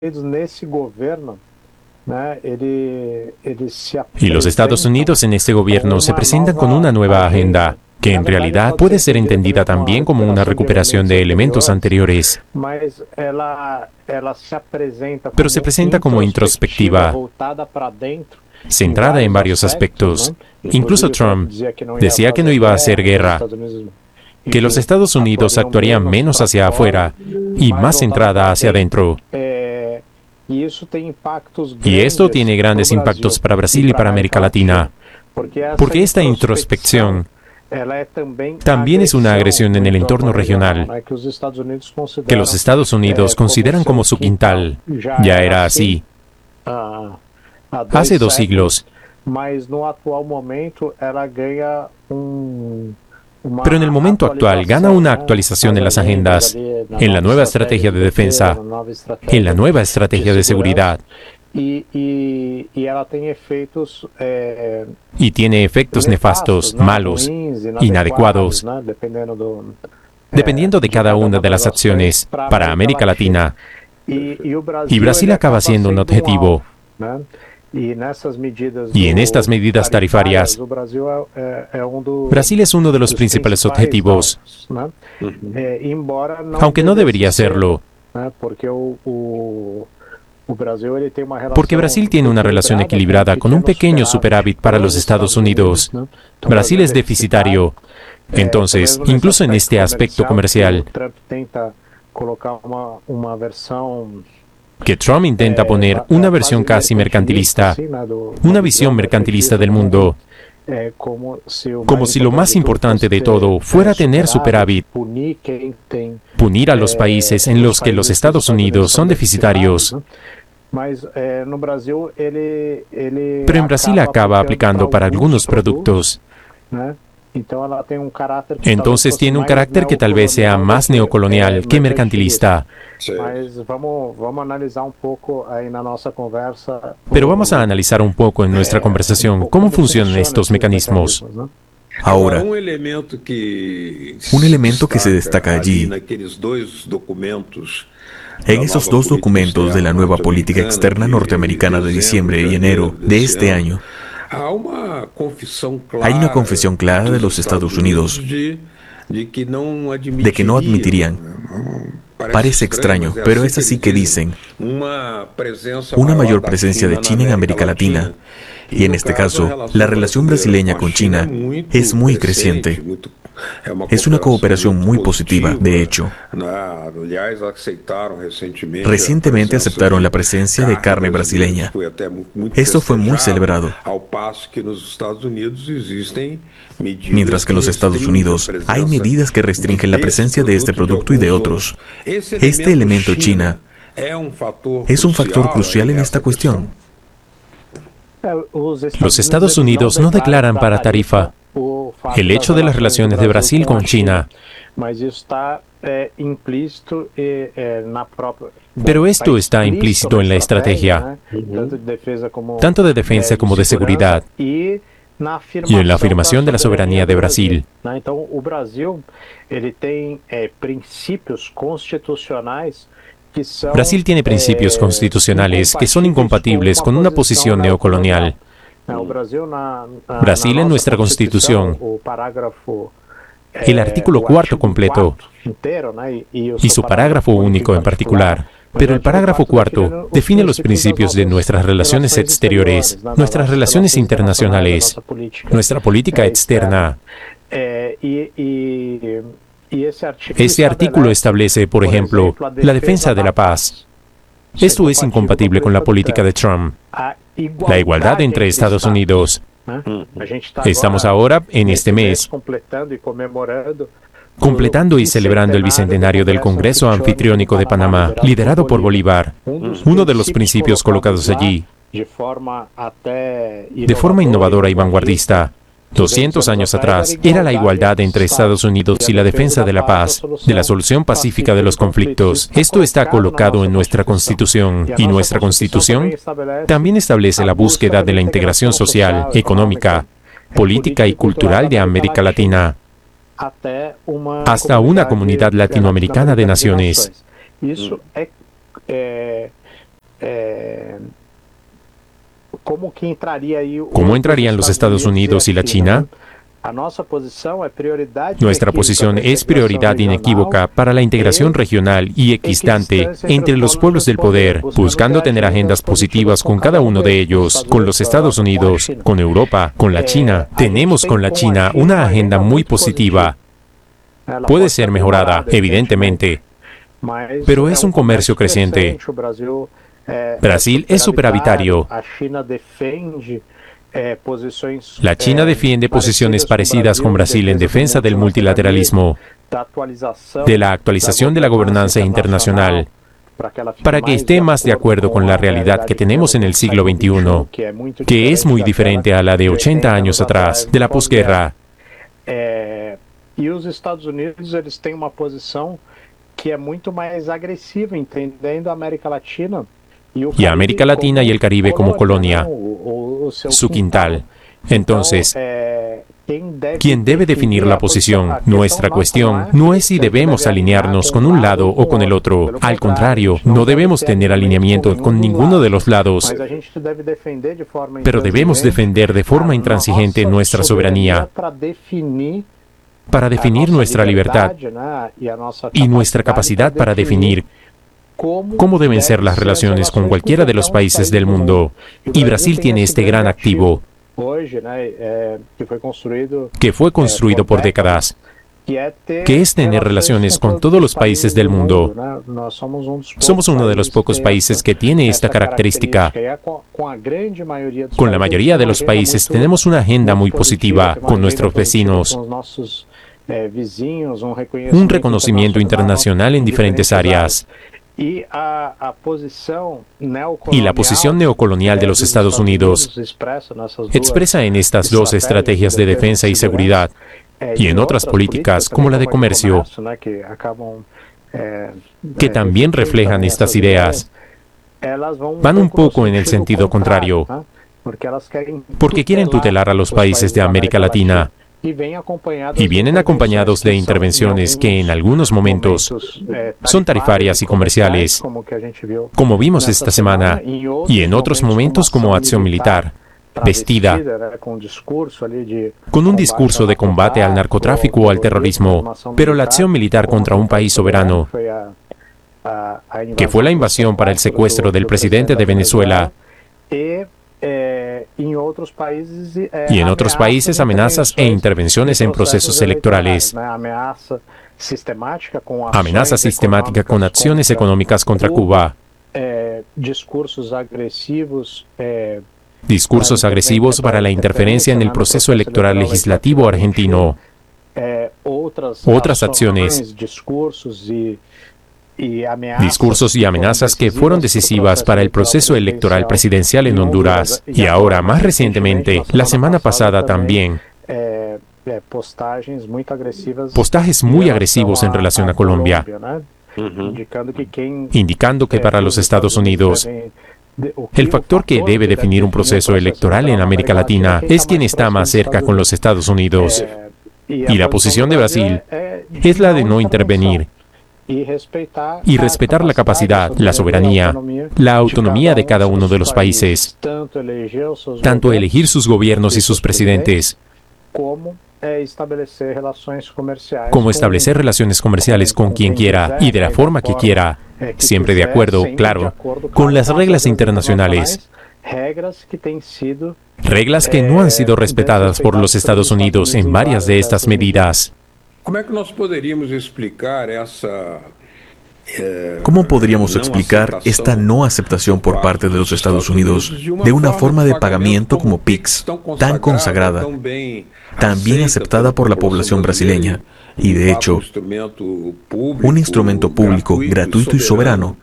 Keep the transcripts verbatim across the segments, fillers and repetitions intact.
nesse governo, né, ele, ele se Y los Estados apresentam Unidos en este com gobierno se uma presentan con nova una nueva agenda, agenda, que que na en verdade realidad pode ser puede ser entendida entendida também como uma también como una recuperação recuperación de de elementos elementos anteriores, anteriores, mas ela, ela se apresenta pero se como presenta como introspectiva, introspectiva, voltada para dentro, em centrada en vários varios aspectos, aspectos. né? Incluso Inclusive Trump Trump dizia que não ia decía que no fazer iba a hacer guerra, que os guerra, Estados Unidos, que los enfim, Estados Unidos atuariam actuarían menos menos para hacia fora afuera e y mais más voltada para centrada hacia dentro. adentro. É, e isso tem impactos Y esto grandes tiene para o grandes impactos Brasil para e Brasil y para a para América América Latina, Latina, porque essa porque esta introspecção introspección ela é também también es una agressão agresión no en el entorno entorno regional, regional, né, que os Estados Unidos que los consideram Estados Unidos é, como consideran como seu su quintal. quintal. Já Ya era era assim así há, há dois hace dos séculos, siglos, mas no atual momento ela ganha um, pero en el uma momento actual gana atualização, una né, actualización nas en las agendas agendas, ali, na en la nova nueva estratégia estrategia de de defesa, defensa, na nova en la estratégia nueva de estrategia de segurança, seguridad, e, e, e ela tem efeitos é, y tiene efectos nefastos, nefastos, né, malos, ruins, inadecuados, inadequados, né, dependendo do, é, dependiendo de de cada cada una uma de das las ações acciones para a para América América Latina. Latina. E, e o Y Brasil Brasil ele acaba acaba siendo un sendo um alvo, objetivo. né? E nessas medidas Y en estas do, medidas tarifárias, tarifarias, o Brasil é, é, é um do, Brasil es uno de los dos principales principais objetivos, alvos, né? É, embora não aunque no devesse debería ser, serlo, né? Porque o, o, o Brasil ele tem uma porque relação Brasil tiene una relación equilibrada equilibrada con un pequeño superávit para los Estados Unidos. né? Então, o Brasil es deficitário. deficitario. É, então Entonces, mesmo nesse incluso en aspecto este aspecto comercial, comercial, que o Trump tenta colocar uma, uma versão que Trump intenta é, poner va- una é, versión quase casi mercantilista, assim, né, do, una da visión visão mercantilista mercantilista del do mundo, mundo, é, como se o como mais si lo más importante importante de de tudo todo fosse fuera ter tener superávit, superávit, punir quem tem punir a los é, países en os los que los países que os Estados Estados Unidos Unidos são son deficitarios. né? Mas é, no Brasil ele ele Pero en Brasil acaba acaba aplicando aplicando para algunos produtos, productos. né? Então ela tem um caráter que talvez Entonces fosse tiene un mais carácter que tal vez sea neocolonial do más que, é, neocolonial que mercantilista. mercantilista. Mas vamos, vamos analisar um pouco aí na nossa conversa. Pero vamos a analizar un poco en nuestra é, um conversación pouco cómo como funcionan funcionam estos esses mecanismos. mecanismos, né? Ahora, um elemento que un elemento que se destaca allí, naqueles dois documentos en esos dos documentos de la nueva política externa norteamericana de diciembre y enero de este año, hay una confesión clara de los Estados Unidos de que no de que no admitirían. Parece extraño, pero es así que dicen una mayor presencia de China en América Latina. Y en este caso, la relación brasileña con China es muy creciente. Es una cooperación muy positiva, de hecho. Recientemente aceptaron la presencia de carne brasileña. Esto fue muy celebrado. Mientras que en los Estados Unidos hay medidas que restringen la presencia de este producto y de otros. Este elemento China es un factor crucial en esta cuestión. Los Estados Unidos no declaran para tarifa el hecho de las relaciones de Brasil con China, pero esto está implícito en la estrategia, tanto de defensa como de seguridad, y en la afirmación de la soberanía de Brasil. Então, o Brasil ele tem é, princípios constitucionais. Brasil tiene principios constitucionales que son incompatibles con una posición neocolonial. Brasil en nuestra Constitución, el artículo cuarto completo y su parágrafo único en particular, pero el parágrafo cuarto define los principios de nuestras relaciones exteriores, nuestras relaciones internacionales, nuestra política externa. Ese artículo establece, por ejemplo, la defensa de la paz. Esto es incompatible con la política de Trump. La igualdad entre Estados Unidos. Estamos ahora, en este mes, completando y celebrando el bicentenario del Congreso Anfitriónico de Panamá, liderado por Bolívar, uno de los principios colocados allí, de forma innovadora y vanguardista. doscientos años atrás, era la igualdad entre Estados Unidos y la defensa de la paz, de la solución pacífica de los conflictos. Esto está colocado en nuestra Constitución, y nuestra Constitución también establece la búsqueda de la integración social, económica, política y cultural de América Latina, hasta una comunidad latinoamericana de naciones. ¿Cómo entrarían los Estados Unidos y la China? Nuestra posición es prioridad inequívoca para la integración regional y equidistante entre los pueblos del poder, buscando tener agendas positivas con cada uno de ellos, con los Estados Unidos, con Europa, con la China. Tenemos con la China una agenda muy positiva. Puede ser mejorada, evidentemente, pero es un comercio creciente. Brasil es superavitario. La China defiende posiciones parecidas con Brasil en defensa del multilateralismo, de la actualización de la gobernanza internacional, para que esté más de acuerdo con la realidad que tenemos en el siglo veintiuno, que es muy diferente a la de ochenta años atrás, de la posguerra. E os Estados Unidos, eles têm uma posição que é muito mais agressiva, entendendo a América Latina y a América Latina y el Caribe como colonia, su quintal. Entonces, quien debe definir la posición, nuestra cuestión, no es si debemos alinearnos con un lado o con el otro. Al contrario, no debemos tener alineamiento con ninguno de los lados, pero debemos defender de forma intransigente nuestra soberanía para definir nuestra libertad y nuestra capacidad para definir cómo deben ser las relaciones con cualquiera de los países del mundo. Y Brasil tiene este gran activo que fue construido por décadas, que es tener relaciones con todos los países del mundo. Somos uno de los pocos países que tiene esta característica. Con la mayoría de los países tenemos una agenda muy positiva con nuestros vecinos, un reconocimiento internacional en diferentes áreas. Y la posición neocolonial de los Estados Unidos expresa en estas dos estrategias de defensa y seguridad, y en otras políticas como la de comercio, que también reflejan estas ideas, van un poco en el sentido contrario, porque quieren tutelar a los países de América Latina, y vienen acompañados de intervenciones que en algunos momentos son tarifarias y comerciales, como vimos esta semana, y en otros momentos como acción militar, vestida, con un discurso de combate al narcotráfico o al terrorismo, pero la acción militar contra un país soberano, que fue la invasión para el secuestro del presidente de Venezuela, y en otros países amenazas e intervenciones en procesos electorales, amenaza sistemática con acciones económicas contra Cuba, discursos agresivos para la interferencia en el proceso electoral legislativo argentino, otras acciones, discursos y amenazas que fueron decisivas para el proceso electoral presidencial en Honduras, y ahora, más recientemente, la semana pasada también, postajes muy agresivos en relación a Colombia, indicando que para los Estados Unidos, el factor que debe definir un proceso electoral en América Latina es quien está más cerca con los Estados Unidos, y la posición de Brasil es la de no intervenir y respetar la capacidad, la soberanía, la autonomía de cada uno de los países, tanto elegir sus gobiernos y sus presidentes, como establecer relaciones comerciales con quien quiera y de la forma que quiera, siempre de acuerdo, claro, con las reglas internacionales. Reglas que no han sido respetadas por los Estados Unidos en varias de estas medidas. ¿Cómo podríamos explicar esta no aceptación por parte de los Estados Unidos de una forma de pagamiento como P I X, tan consagrada, tan bien aceptada por la población brasileña, y de hecho, un instrumento público gratuito y soberano?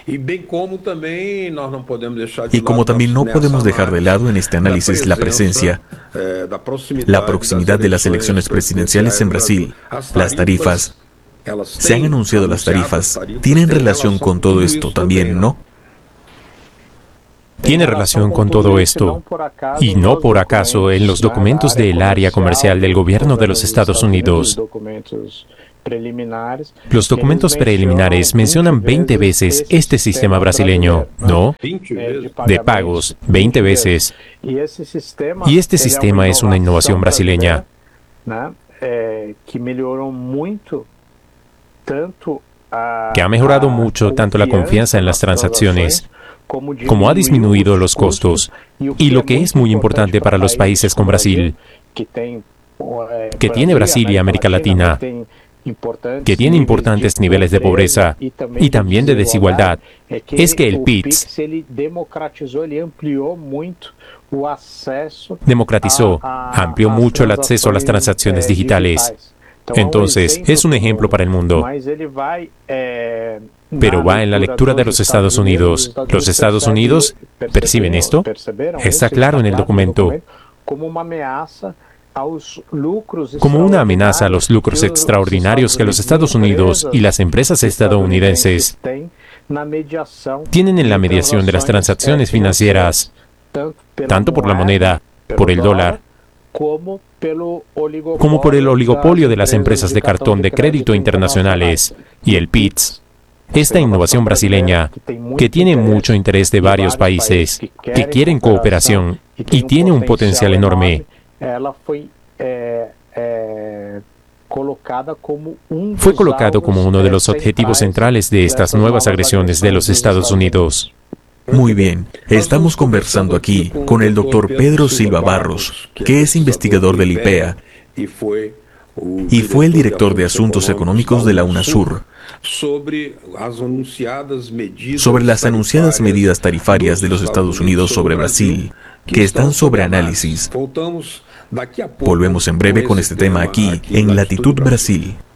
Y como también no podemos dejar de lado en este análisis la presencia, la proximidad de las elecciones presidenciales en Brasil, las tarifas. Se han anunciado las tarifas. ¿Tienen relación con todo esto también, no? Tiene relación con todo esto, y no por acaso en los documentos del área comercial del gobierno de los Estados Unidos, preliminares. Los documentos preliminares mencionan veinte veces este sistema brasileño, ¿no? De pagos, veinte veces. Y este sistema es una innovación brasileña que ha mejorado mucho tanto la confianza en las transacciones como ha disminuido los costos. Y lo que es muy importante para los países con Brasil, que tiene Brasil y América Latina, que tiene importantes niveles de pobreza y también de desigualdad, es que el P I X democratizó, amplió mucho el acceso a las transacciones digitales. Entonces, es un ejemplo para el mundo. Pero va en la lectura de los Estados Unidos. ¿Los Estados Unidos perciben esto? Está claro en el documento. Como una amenaza a los lucros extraordinarios que los Estados Unidos y las empresas estadounidenses tienen en la mediación de las transacciones financieras, tanto por la moneda, por el dólar, como por el oligopolio de las empresas de cartón de crédito internacionales y el P I X. Esta innovación brasileña, que tiene mucho interés de varios países, que quieren cooperación y tiene un potencial enorme, fue colocado como uno de los objetivos centrales de estas nuevas agresiones de los Estados Unidos. Muy bien, estamos conversando aquí con el doctor Pedro Silva Barros, que es investigador del I P E A y fue el director de Asuntos Económicos de la UNASUR, sobre las anunciadas medidas tarifarias de los Estados Unidos sobre Brasil, que están sobre análisis. Volvemos en breve con este tema aquí, en Latitud Brasil.